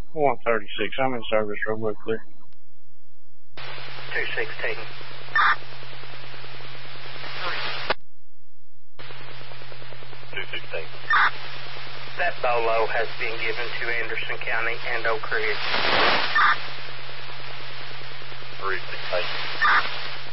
136. I'm in service. Roadway clear. 216. That bolo has been given to Anderson County and Oak Ridge. 316.